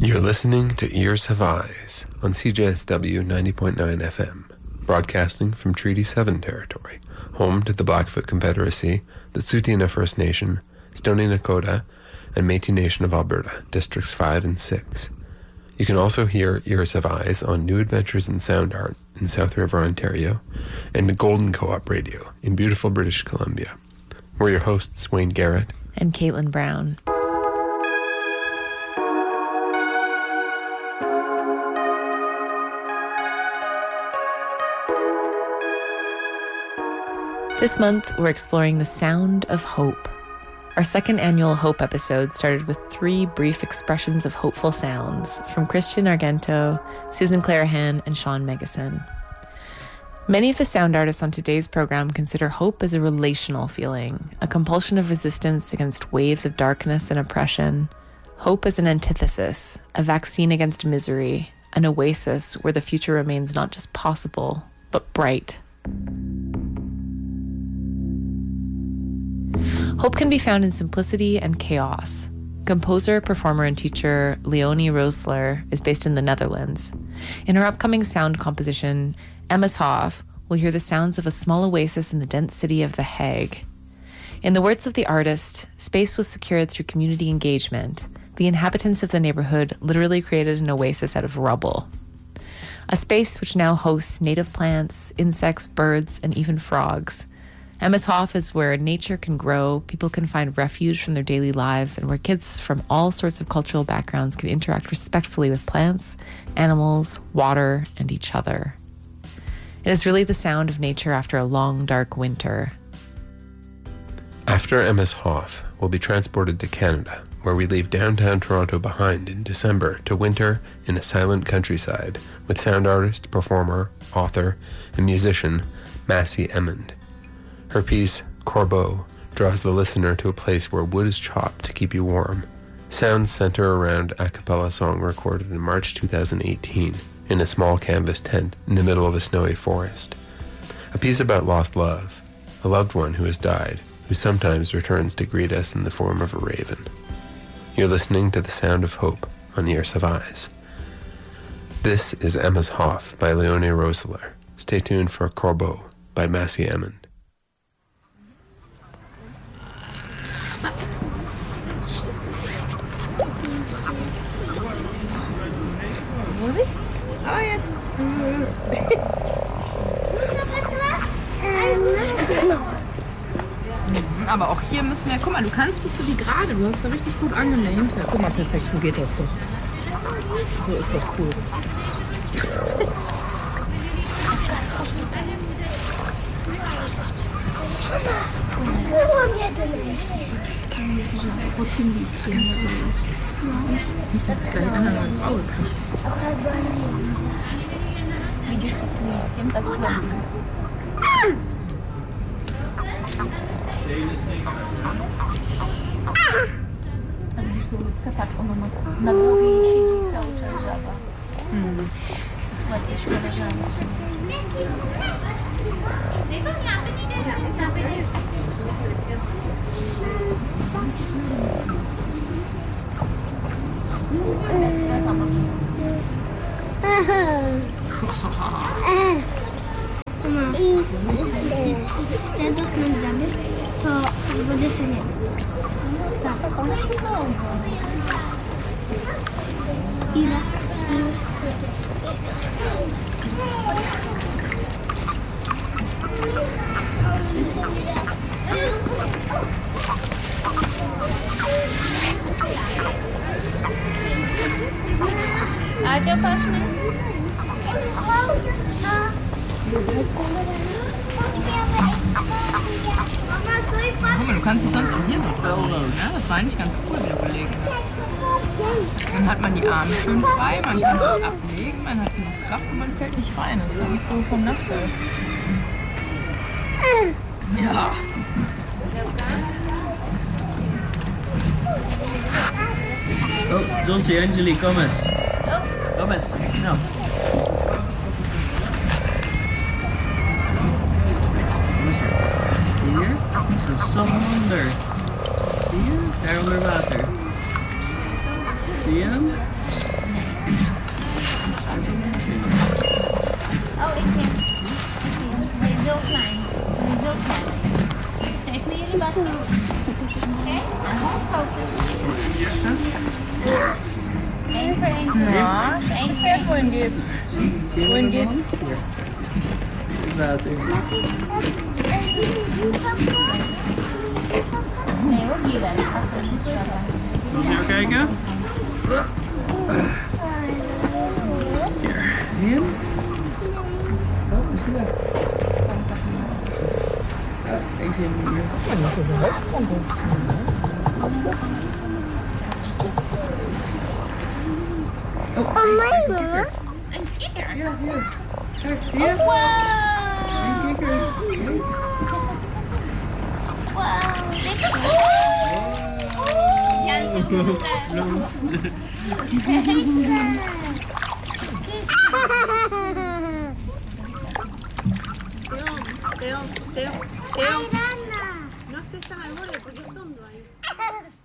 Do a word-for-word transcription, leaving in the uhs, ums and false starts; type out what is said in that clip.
You're listening to Ears Have Eyes on C J S W ninety point nine F M, broadcasting from Treaty seven territory, home to the Blackfoot Confederacy, the Tsuut'ina First Nation, Stoney Nakoda, and Métis Nation of Alberta, Districts five and six. You can also hear Ears Have Eyes on New Adventures in Sound Art in South River, Ontario, and Golden Co-op Radio in beautiful British Columbia. We're your hosts, Wayne Garrett and Caitlin Brown. This month, we're exploring the sound of hope. Our second annual Hope episode started with three brief expressions of hopeful sounds from Christian Argento, Susan Clarahan, and Sean Megison. Many of the sound artists on today's program consider hope as a relational feeling, a compulsion of resistance against waves of darkness and oppression. Hope as an antithesis, a vaccine against misery, an oasis where the future remains not just possible, but bright. Hope can be found in simplicity and chaos. Composer, performer, and teacher Leonie Roesler is based in the Netherlands. In her upcoming sound composition, Aemshof, we'll hear the sounds of a small oasis in the dense city of The Hague. In the words of the artist, space was secured through community engagement. The inhabitants of the neighborhood literally created an oasis out of rubble. A space which now hosts native plants, insects, birds, and even frogs. Aemshof is where nature can grow, people can find refuge from their daily lives, and where kids from all sorts of cultural backgrounds can interact respectfully with plants, animals, water, and each other. It is really the sound of nature after a long, dark winter. After Aemshof, we'll be transported to Canada, where we leave downtown Toronto behind in December to winter in a silent countryside with sound artist, performer, author, and musician Massey Emmond. Her piece, Corbeau, draws the listener to a place where wood is chopped to keep you warm. Sounds center around a cappella song recorded in March two thousand eighteen in a small canvas tent in the middle of a snowy forest. A piece about lost love, a loved one who has died, who sometimes returns to greet us in the form of a raven. You're listening to The Sound of Hope on Ears Have Eyes. This is Aemshof by Leonie Roesler. Stay tuned for Corbeau by Massey Emmond. Oh, jetzt. Aber auch hier müssen wir, guck mal, du kannst dich so wie gerade, du hast da richtig gut angelehnt. Ja, guck mal, perfekt, so geht das doch. So ist doch cool. Nicht, dass gleich einer ins Auge kriegt. Widzisz, pod tym listkiem tak głębiej. A widzisz, tu patrz, ono ma na głowie i siedzi cały czas żaba. Hmm. To jest ładniejsze wyrażanie. Ten dotknąć żaby, to wody się nie da. Tak, ona się nowa. Ile? Już. Adzia, patrz mi. Guck mal, du kannst es sonst auch hier so drauf. Ja, das war eigentlich ganz cool, wie du überlegt hast. Dann hat man die Arme schön frei, man kann sich ablegen, man hat genug Kraft und man fällt nicht rein. Das ist nicht so vom Nachteil. Ja. Oh, Dulce, Angeli, comes. Comes, no. Hier, dat is zonder. Zie je? Daar onder water. Zie je hem? Wohin geht's? Wohin geht's? Water. Nee, ook hier dan. Wil je even kijken? Hierin. Oh, is hij weg? Ja, ik zie hem hier. Oh, mijn moeder. Een kikker. Ja, hier. Kijk, zie je? Wow. Een kikker. Wow. Lekker. Ja, dat is goed. Teo, Teo, Teo, Teo. No estés tan al borde porque son dos ahí.